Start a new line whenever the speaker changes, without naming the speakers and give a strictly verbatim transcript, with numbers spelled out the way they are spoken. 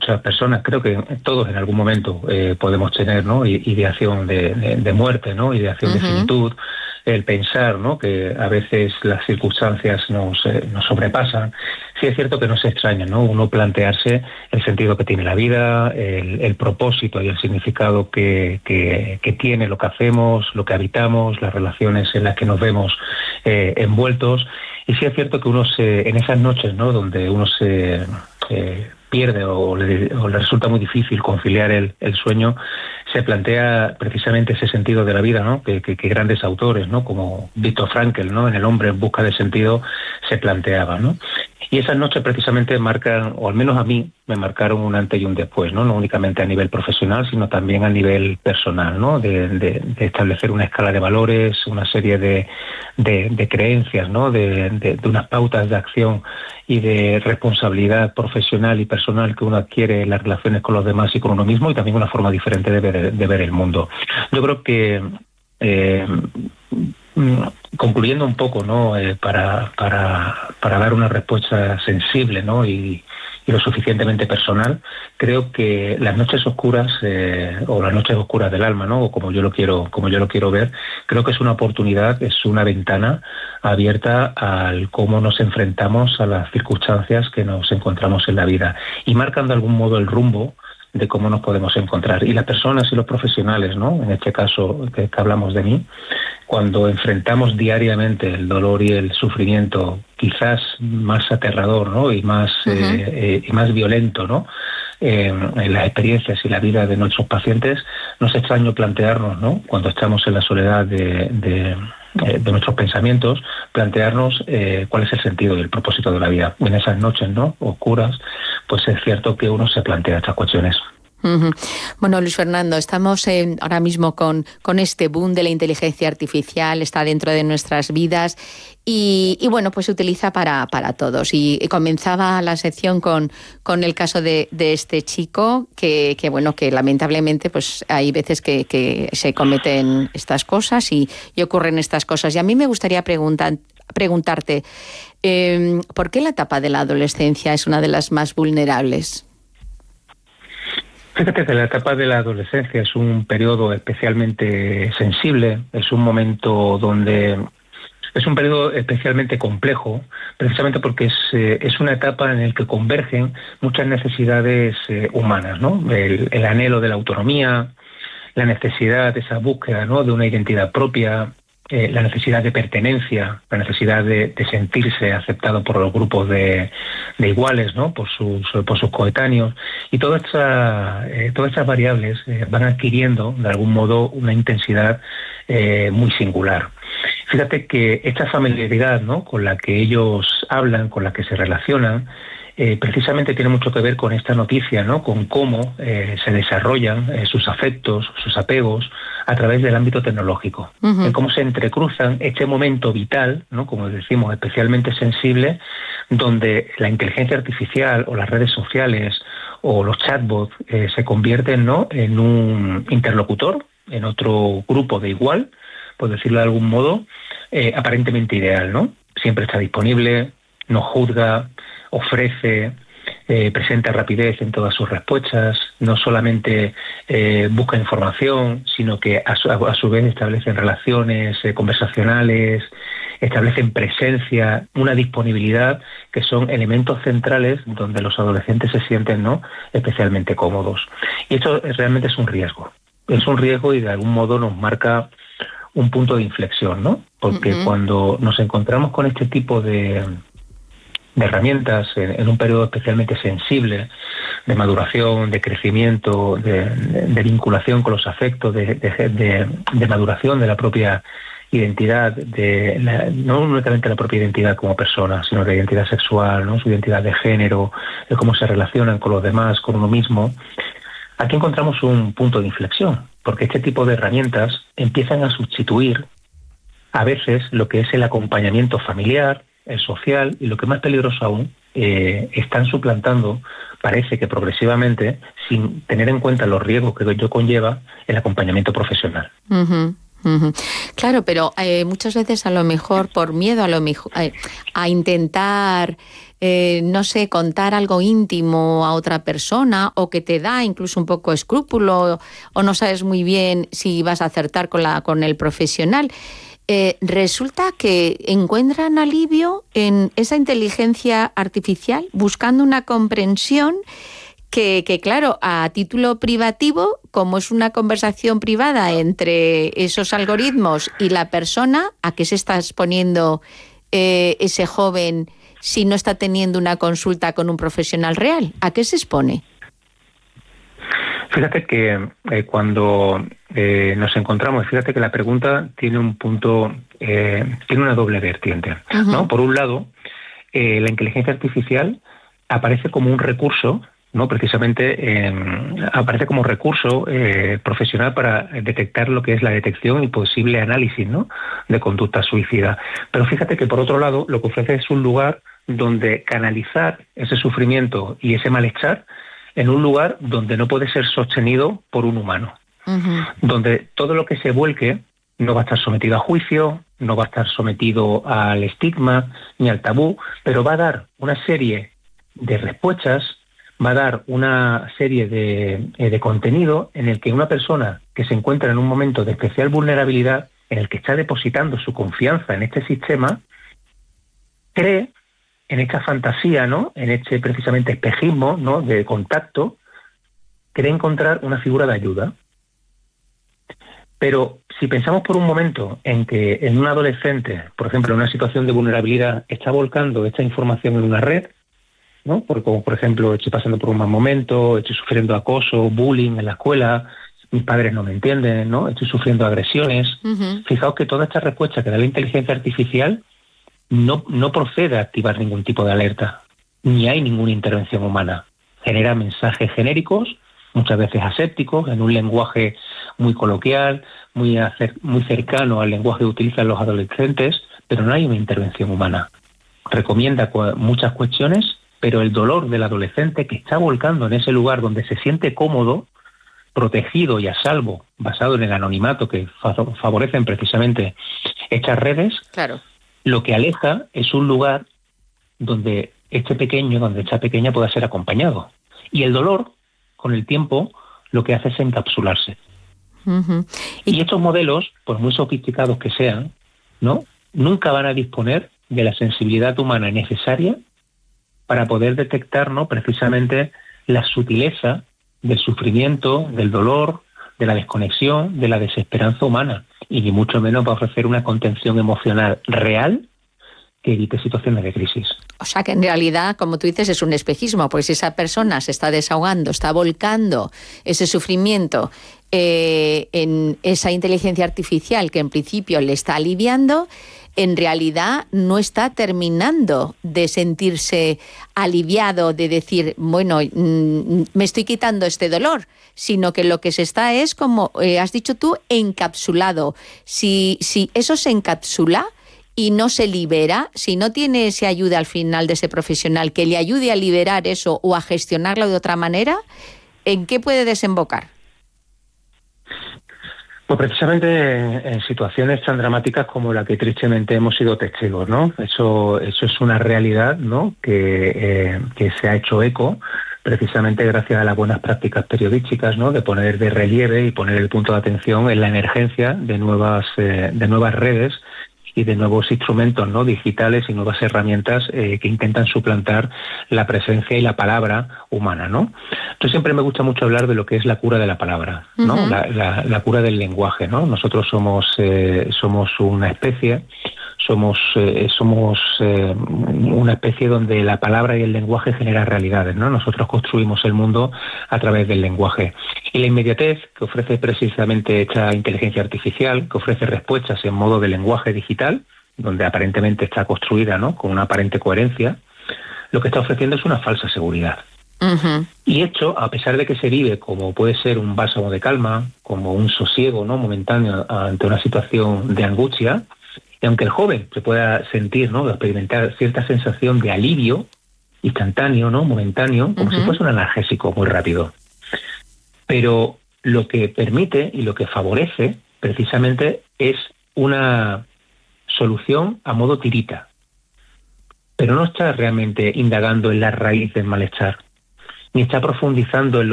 muchas personas, creo que todos en algún momento eh, podemos tener, ¿no? Ideación de, de, de muerte, ¿no? Ideación uh-huh. de finitud, el pensar, ¿no? Que a veces las circunstancias nos, eh, nos sobrepasan. Sí es cierto que no es extraño, ¿no? Uno plantearse el sentido que tiene la vida, el, el propósito y el significado que, que, que tiene lo que hacemos, lo que habitamos, las relaciones en las que nos vemos eh, envueltos. Y sí es cierto que uno se, en esas noches, ¿no? Donde uno se eh, pierde o le, o le resulta muy difícil conciliar el, el sueño, se plantea precisamente ese sentido de la vida, ¿no? Que, que, que grandes autores, ¿no? Como Viktor Frankl, ¿no? En El hombre en busca de sentido se planteaba, ¿no? Y esas noches precisamente marcan, o al menos a mí, me marcaron un antes y un después, ¿no? No únicamente a nivel profesional, sino también a nivel personal, ¿no? De, de, de establecer una escala de valores, una serie de, de, de creencias, ¿no? De, de, de unas pautas de acción y de responsabilidad profesional y personal que uno adquiere en las relaciones con los demás y con uno mismo, y también una forma diferente de ver, de ver el mundo. Yo creo que... Eh, concluyendo un poco, ¿no? Eh, para, para, para dar una respuesta sensible, ¿no? y, y lo suficientemente personal, creo que las noches oscuras eh, o las noches oscuras del alma, ¿no? O como yo lo quiero, como yo lo quiero ver, creo que es una oportunidad, es una ventana abierta al cómo nos enfrentamos a las circunstancias que nos encontramos en la vida y marcan de algún modo el rumbo de cómo nos podemos encontrar. Y las personas y los profesionales, ¿no? En este caso que, que hablamos de mí, cuando enfrentamos diariamente el dolor y el sufrimiento, quizás más aterrador, ¿no? y más uh-huh. eh, eh, y más violento, ¿no? Eh, en las experiencias y la vida de nuestros pacientes, no es extraño plantearnos, ¿no? Cuando estamos en la soledad de, de, de nuestros pensamientos, plantearnos eh, cuál es el sentido y el propósito de la vida. En esas noches, ¿no? oscuras, pues es cierto que uno se plantea estas cuestiones.
Uh-huh. Bueno, Luis Fernando, estamos eh, ahora mismo con, con este boom de la inteligencia artificial, está dentro de nuestras vidas y, y bueno, pues se utiliza para, para todos. Y, y comenzaba la sección con, con el caso de, de este chico que, que, bueno, que lamentablemente pues hay veces que, que se cometen estas cosas y, y ocurren estas cosas. Y a mí me gustaría preguntar, preguntarte, eh, ¿por qué la etapa de la adolescencia es una de las más vulnerables?
Fíjate que la etapa de la adolescencia es un periodo especialmente sensible, es un momento donde es un periodo especialmente complejo, precisamente porque es, eh, es una etapa en la que convergen muchas necesidades eh, humanas, ¿no? El, el anhelo de la autonomía, la necesidad, esa búsqueda, ¿no? de una identidad propia, eh, la necesidad de pertenencia, la necesidad de, de sentirse aceptado por los grupos de, de iguales, ¿no? por sus por sus coetáneos, y todas estas eh, todas estas variables eh, van adquiriendo de algún modo una intensidad eh, muy singular. Fíjate que esta familiaridad, ¿no? con la que ellos hablan, con la que se relacionan, Eh, precisamente tiene mucho que ver con esta noticia, ¿no? Con cómo eh, se desarrollan eh, sus afectos, sus apegos a través del ámbito tecnológico. Uh-huh. En cómo se entrecruzan este momento vital, ¿no? Como decimos, especialmente sensible, donde la inteligencia artificial o las redes sociales o los chatbots eh, se convierten, ¿no? en un interlocutor, en otro grupo de igual, por decirlo de algún modo, eh, aparentemente ideal, ¿no? Siempre está disponible, no juzga, ofrece, eh, presenta rapidez en todas sus respuestas, no solamente eh, busca información, sino que a su, a su vez establecen relaciones eh, conversacionales, establecen presencia, una disponibilidad, que son elementos centrales donde los adolescentes se sienten, ¿no? especialmente cómodos. Y esto realmente es un riesgo. Es un riesgo y de algún modo nos marca un punto de inflexión, ¿no? Porque uh-huh. cuando nos encontramos con este tipo de... de herramientas en, en un periodo especialmente sensible de maduración, de crecimiento, de, de, de vinculación con los afectos, de, de, de, de maduración de la propia identidad, de la, no únicamente la propia identidad como persona, sino de identidad sexual, ¿no? su identidad de género, de cómo se relacionan con los demás, con uno mismo. Aquí encontramos un punto de inflexión, porque este tipo de herramientas empiezan a sustituir a veces lo que es el acompañamiento familiar, el social, y lo que es más peligroso aún, eh, están suplantando, parece que progresivamente, sin tener en cuenta los riesgos que ello conlleva, el acompañamiento profesional.
Uh-huh, uh-huh. Claro, pero eh, muchas veces a lo mejor por miedo a lo mejor eh, a intentar eh, no sé, contar algo íntimo a otra persona, o que te da incluso un poco escrúpulo, o no sabes muy bien si vas a acertar con, la, con el profesional, eh, resulta que encuentran alivio en esa inteligencia artificial, buscando una comprensión que, que, claro, a título privativo, como es una conversación privada entre esos algoritmos y la persona, ¿a qué se está exponiendo eh, ese joven si no está teniendo una consulta con un profesional real? ¿A qué se expone?
Fíjate que eh, cuando eh, nos encontramos, fíjate que la pregunta tiene un punto, eh, tiene una doble vertiente, uh-huh. ¿no? Por un lado, eh, la inteligencia artificial aparece como un recurso, ¿no? Precisamente eh, aparece como recurso eh, profesional para detectar lo que es la detección y posible análisis, ¿no? de conducta suicida. Pero fíjate que por otro lado lo que ofrece es un lugar donde canalizar ese sufrimiento y ese malestar en un lugar donde no puede ser sostenido por un humano, uh-huh. donde todo lo que se vuelque no va a estar sometido a juicio, no va a estar sometido al estigma ni al tabú, pero va a dar una serie de respuestas, va a dar una serie de, de contenido en el que una persona que se encuentra en un momento de especial vulnerabilidad, en el que está depositando su confianza en este sistema, cree en esta fantasía, ¿no? en este precisamente espejismo, ¿no? de contacto, cree encontrar una figura de ayuda. Pero si pensamos por un momento en que en un adolescente, por ejemplo, en una situación de vulnerabilidad, está volcando esta información en una red, ¿no? Porque, como por ejemplo, estoy pasando por un mal momento, estoy sufriendo acoso, bullying en la escuela, mis padres no me entienden, ¿no? Estoy sufriendo agresiones. Uh-huh. Fijaos que toda esta respuesta que da la inteligencia artificial no, no procede a activar ningún tipo de alerta, ni hay ninguna intervención humana. Genera mensajes genéricos, muchas veces asépticos, en un lenguaje muy coloquial, muy, acer- muy cercano al lenguaje que utilizan los adolescentes, pero no hay una intervención humana. Recomienda cu- muchas cuestiones, pero el dolor del adolescente que está volcando en ese lugar donde se siente cómodo, protegido y a salvo, basado en el anonimato que fa- favorecen precisamente estas redes,
claro.
Lo que aleja es un lugar donde este pequeño, donde esta pequeña pueda ser acompañado. Y el dolor, con el tiempo, lo que hace es encapsularse. Uh-huh. Y, y estos modelos, por muy sofisticados que sean, ¿no? nunca van a disponer de la sensibilidad humana necesaria para poder detectar, ¿no? precisamente la sutileza del sufrimiento, del dolor, de la desconexión, de la desesperanza humana, y ni mucho menos va a ofrecer una contención emocional real que evite situaciones de crisis.
O sea que en realidad, como tú dices, es un espejismo, porque si esa persona se está desahogando, está volcando ese sufrimiento eh, en esa inteligencia artificial que en principio le está aliviando, en realidad no está terminando de sentirse aliviado, de decir, bueno, mmm, me estoy quitando este dolor, sino que lo que se está es, como eh, has dicho tú, encapsulado. Si, si eso se encapsula y no se libera, si no tiene esa ayuda al final de ese profesional que le ayude a liberar eso o a gestionarlo de otra manera, ¿en qué puede desembocar?
Pues precisamente en, en situaciones tan dramáticas como la que tristemente hemos sido testigos, ¿no? Eso, eso es una realidad, ¿no? Que, eh, que se ha hecho eco precisamente gracias a las buenas prácticas periodísticas, ¿no? De poner de relieve y poner el punto de atención en la emergencia de nuevas, eh, de nuevas redes y de nuevos instrumentos, ¿no? digitales y nuevas herramientas eh, que intentan suplantar la presencia y la palabra humana, ¿no? Entonces siempre me gusta mucho hablar de lo que es la cura de la palabra, ¿no? Uh-huh. la, la, la cura del lenguaje, ¿no? Nosotros somos eh, somos una especie, somos eh, somos eh, una especie donde la palabra y el lenguaje generan realidades, ¿no? Nosotros construimos el mundo a través del lenguaje. Y la inmediatez que ofrece precisamente esta inteligencia artificial, que ofrece respuestas en modo de lenguaje digital, donde aparentemente está construida, ¿no? con una aparente coherencia, lo que está ofreciendo es una falsa seguridad. Uh-huh. Y esto, a pesar de que se vive como puede ser un bálsamo de calma, como un sosiego, ¿no? momentáneo ante una situación de angustia, y aunque el joven se pueda sentir, ¿no? experimentar cierta sensación de alivio instantáneo, ¿no? momentáneo, como uh-huh. si fuese un analgésico muy rápido. Pero lo que permite y lo que favorece precisamente es una solución a modo tirita. pero no está realmente indagando en la raíz del malestar, ni está profundizando en